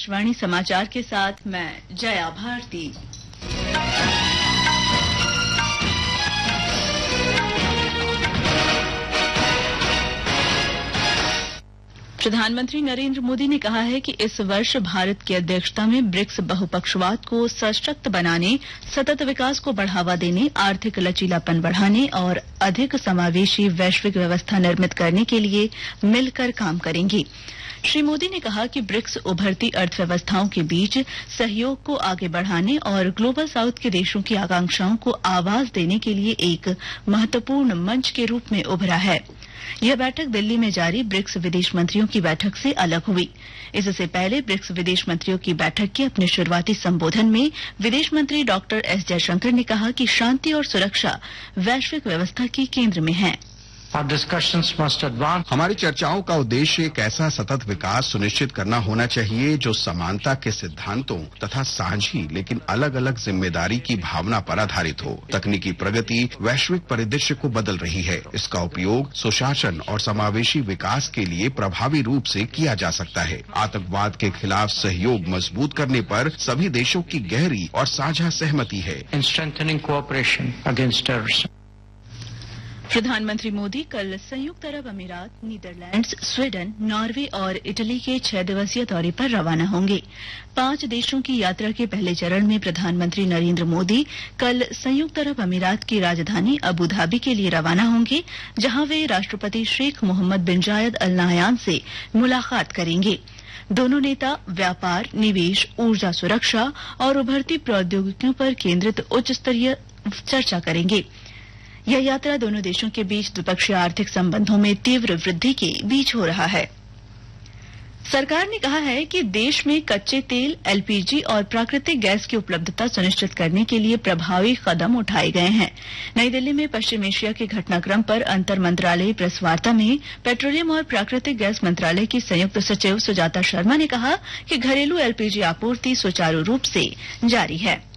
आकाशवाणी समाचार के साथ मैं जया भारती। प्रधानमंत्री नरेंद्र मोदी ने कहा है कि इस वर्ष भारत की अध्यक्षता में ब्रिक्स बहुपक्षवाद को सशक्त बनाने, सतत विकास को बढ़ावा देने, आर्थिक लचीलापन बढ़ाने और अधिक समावेशी वैश्विक व्यवस्था निर्मित करने के लिए मिलकर काम करेंगे। श्री मोदी ने कहा कि ब्रिक्स उभरती अर्थव्यवस्थाओं के बीच सहयोग को आगे बढ़ाने और ग्लोबल साउथ के देशों की आकांक्षाओं को आवाज देने के लिए एक महत्वपूर्ण मंच के रूप में उभरा है। यह बैठक दिल्ली में जारी ब्रिक्स विदेश मंत्रियों की बैठक से अलग हुई। इससे पहले ब्रिक्स विदेश मंत्रियों की बैठक के अपने शुरुआती संबोधन में विदेश मंत्री डॉक्टर एस जयशंकर ने कहा कि शांति और सुरक्षा वैश्विक व्यवस्था के केंद्र में है। हमारी चर्चाओं का उद्देश्य एक ऐसा सतत विकास सुनिश्चित करना होना चाहिए जो समानता के सिद्धांतों तथा साझी लेकिन अलग अलग जिम्मेदारी की भावना पर आधारित हो। तकनीकी प्रगति वैश्विक परिदृश्य को बदल रही है। इसका उपयोग सुशासन और समावेशी विकास के लिए प्रभावी रूप से किया जा सकता है। आतंकवाद के खिलाफ सहयोग मजबूत करने पर सभी देशों की गहरी और साझा सहमति है। प्रधानमंत्री मोदी कल संयुक्त अरब अमीरात, नीदरलैंड्स, स्वीडन, नॉर्वे और इटली के 6 दिवसीय दौरे पर रवाना होंगे। 5 देशों की यात्रा के पहले चरण में प्रधानमंत्री नरेंद्र मोदी कल संयुक्त अरब अमीरात की राजधानी अबू धाबी के लिए रवाना होंगे, जहां वे राष्ट्रपति शेख मोहम्मद बिन जायद अल नाहयान से मुलाकात करेंगे। दोनों नेता व्यापार, निवेश, ऊर्जा सुरक्षा और उभरती प्रौद्योगिकियों पर केंद्रित उच्च स्तरीय चर्चा करेंगे। यह यात्रा दोनों देशों के बीच द्विपक्षीय आर्थिक संबंधों में तीव्र वृद्धि के बीच हो रहा है। सरकार ने कहा है कि देश में कच्चे तेल, एलपीजी और प्राकृतिक गैस की उपलब्धता सुनिश्चित करने के लिए प्रभावी कदम उठाए गए हैं। नई दिल्ली में पश्चिम एशिया के घटनाक्रम पर अंतर मंत्रालयी प्रेस वार्ता में पेट्रोलियम और प्राकृतिक गैस मंत्रालय की संयुक्त सचिव सुजाता शर्मा ने कहा कि घरेलू एलपीजी आपूर्ति सुचारू रूप से जारी है।